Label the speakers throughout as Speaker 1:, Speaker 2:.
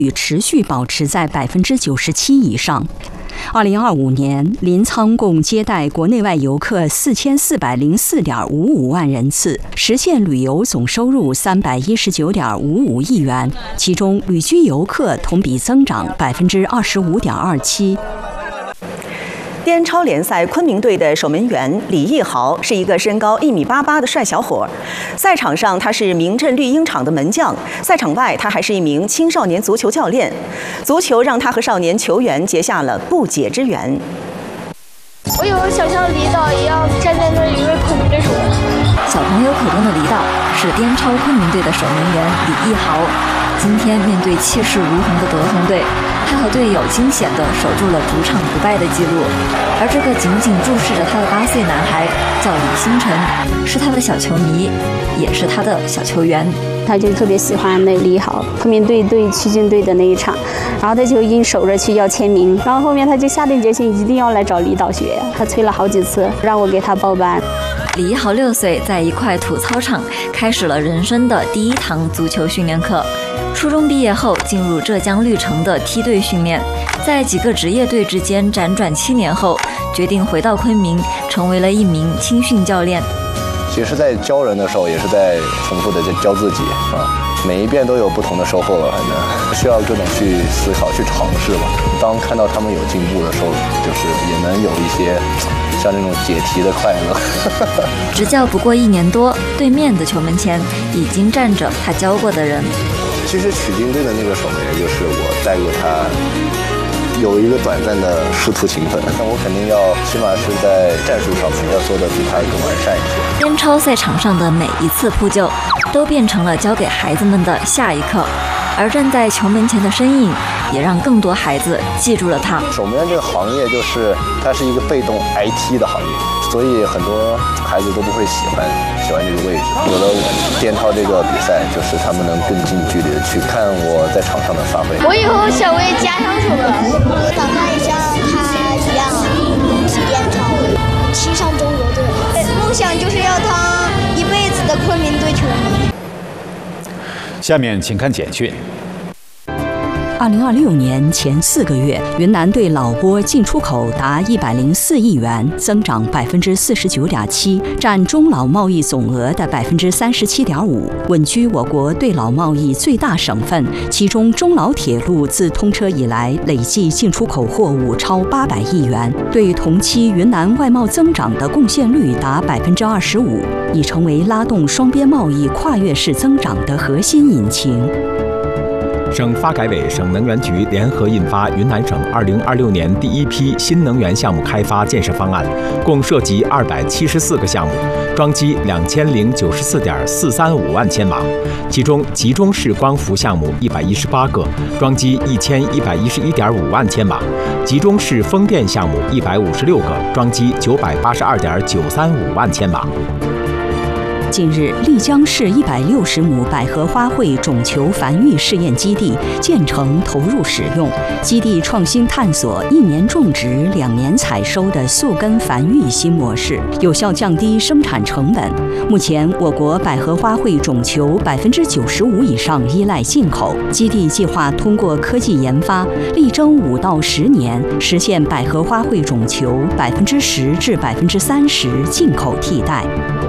Speaker 1: 持续保持在97%以上。2025年，临沧共接待国内外游客4404.55万人次，实现旅游总收入319.55亿元，其中旅居游客同比增长25.27%。
Speaker 2: 滇超联赛昆明队的守门员李义豪是一个身高1.88米的帅小伙。赛场上他是明镇绿茵场的门将，赛场外他还是一名青少年足球教练。足球让他和少年球员结下了不解之缘。
Speaker 3: 我以后想像李导一样站在那儿一位昆明队守门。
Speaker 4: 小朋友口中的李导是滇超昆明队的守门员李义豪。今天面对气势如虹的德宏队，他和队友惊险地守住了主场不败的记录。而这个紧紧注视着他的8岁男孩叫李星辰，是他的小球迷，也是他的小球员。
Speaker 5: 他就特别喜欢那李豪，昆明队对曲靖队的那一场，然后他就硬守着去要签名，然后后面他就下定决心一定要来找李导学，他催了好几次让我给他报班。
Speaker 4: 李义豪6岁，在一块土操场开始了人生的第一堂足球训练课。初中毕业后，进入浙江绿城的梯队训练，在几个职业队之间辗转7年后，决定回到昆明，成为了一名青训教练。
Speaker 6: 其实，在教人的时候，也是在重复的在教自己每一遍都有不同的收获吧，反正需要各种去思考、去尝试吧。当看到他们有进步的时候，就是也能有一些像那种解题的快乐。
Speaker 4: 执教不过1年多，对面的球门前已经站着他教过的人。
Speaker 6: 其实曲靖队的那个守门员就是我带过他，有一个短暂的师徒情分，但我肯定要起码是在战术上面要做得比他更完善一些。
Speaker 4: 滇超赛场上的每一次扑救，都变成了教给孩子们的下一课，而站在球门前的身影，也让更多孩子记住了他。
Speaker 6: 守门员这个行业就是它是一个被动挨踢的行业，所以很多孩子都不会喜欢这个位置。有了滇超这个比赛，就是他们能更近距离的去看我在场上的发挥。
Speaker 3: 我以后想为家乡守门，
Speaker 7: 我打算像他一样去滇超，踢上中国队。梦想就是要当一辈子的昆明队球迷。
Speaker 8: 下面请看简讯。
Speaker 1: 2026年前4个月，云南对老挝进出口达104亿元，增长49.7%，占中老贸易总额的37.5%，稳居我国对老贸易最大省份。其中，中老铁路自通车以来，累计进出口货物超800亿元，对同期云南外贸增长的贡献率达25%，已成为拉动双边贸易跨越式增长的核心引擎。
Speaker 9: 省发改委、省能源局联合印发云南省2026年第一批新能源项目开发建设方案，共涉及274个项目，装机2094.435万千瓦。其中，集中式光伏项目118个，装机1111.5万千瓦；集中式风电项目156个，装机982.935万千瓦。
Speaker 1: 近日，丽江市160亩百合花卉种球繁育试验基地建成投入使用。基地创新探索1年种植、2年采收的宿根繁育新模式，有效降低生产成本。目前，我国百合花卉种球95%以上依赖进口。基地计划通过科技研发，力争5到10年实现百合花卉种球10%至30%进口替代。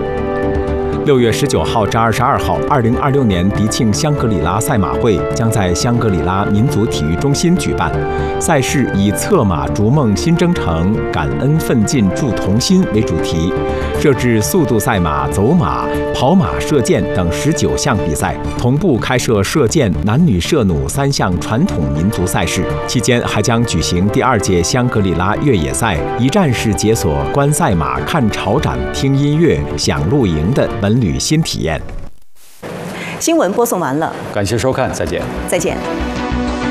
Speaker 9: 6月19号至22号，2026年迪庆香格里拉赛马会将在香格里拉民族体育中心举办。赛事以“策马逐梦新征程，感恩奋进铸同心”为主题，设置速度赛马、走马、跑马、射箭等19项比赛，同步开设射箭、男女射弩3项传统民族赛事。期间还将举行第2届香格里拉越野赛，一站式解锁观赛马、看潮展、听音乐、享露营的文旅新体验。
Speaker 2: 新闻播送完了，
Speaker 8: 感谢收看，再见。
Speaker 2: 再见。